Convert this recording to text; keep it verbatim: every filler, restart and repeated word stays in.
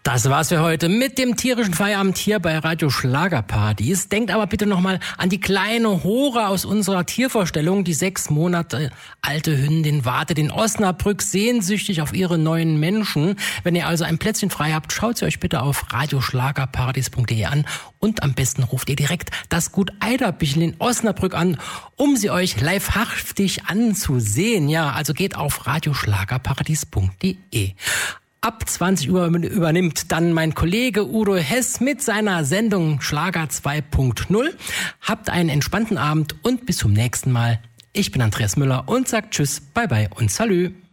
Das war's für heute mit dem tierischen Feierabend hier bei Radio Schlagerpartys. Denkt aber bitte nochmal an die kleine Hora aus unserer Tiervorstellung. Die sechs Monate alte Hündin wartet in Osnabrück sehnsüchtig auf ihre neuen Menschen. Wenn ihr also ein Plätzchen frei habt, schaut sie euch bitte auf radioschlagerpartys punkt de an und am besten ruft ihr direkt das Gut Eiderbichel in Osnabrück an, um sie euch livehaftig anzusehen. Ja, also geht auf radioschlagerpartys punkt de. Ab zwanzig Uhr übernimmt dann mein Kollege Udo Hess mit seiner Sendung Schlager zwei Punkt null. Habt einen entspannten Abend und bis zum nächsten Mal. Ich bin Andreas Müller und sag Tschüss, Bye Bye und Salü.